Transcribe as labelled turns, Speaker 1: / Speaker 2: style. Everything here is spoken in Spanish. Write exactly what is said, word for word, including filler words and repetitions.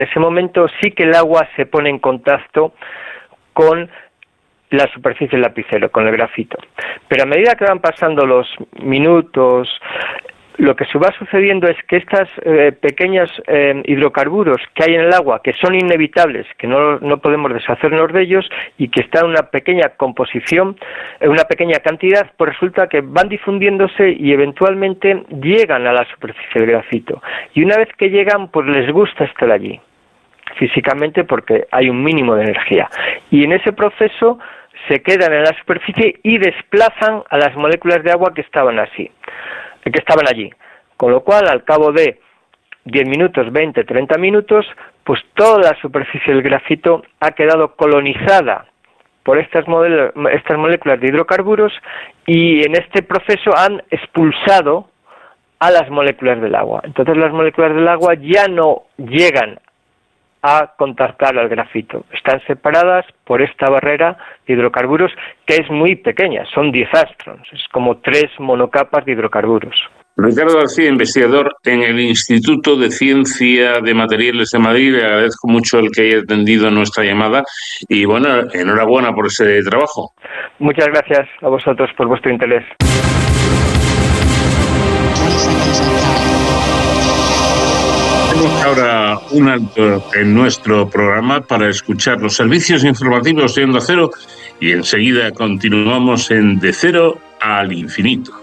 Speaker 1: En ese momento sí que el agua se pone en contacto con la superficie del lapicero, con el grafito. Pero a medida que van pasando los minutos, lo que se va sucediendo es que estos eh, pequeños eh, hidrocarburos que hay en el agua, que son inevitables, que no, no podemos deshacernos de ellos y que están en una pequeña composición, en una pequeña cantidad, pues resulta que van difundiéndose y eventualmente llegan a la superficie del grafito. Y una vez que llegan, pues les gusta estar allí, físicamente, porque hay un mínimo de energía. Y en ese proceso se quedan en la superficie y desplazan a las moléculas de agua que estaban así, que estaban allí. Con lo cual, al cabo de diez minutos, veinte, treinta minutos, pues toda la superficie del grafito ha quedado colonizada por estas, modelo, estas moléculas de hidrocarburos y en este proceso han expulsado a las moléculas del agua. Entonces las moléculas del agua ya no llegan a contactar al grafito. Están separadas por esta barrera de hidrocarburos que es muy pequeña, son diez astrons, es como tres monocapas de hidrocarburos.
Speaker 2: Ricardo García, investigador en el Instituto de Ciencia de Materiales de Madrid, le agradezco mucho el que haya atendido nuestra llamada y bueno, enhorabuena por ese trabajo.
Speaker 1: Muchas gracias a vosotros por vuestro interés.
Speaker 2: Ahora un alto en nuestro programa para escuchar los servicios informativos de Onda Cero y enseguida continuamos en De Cero al Infinito.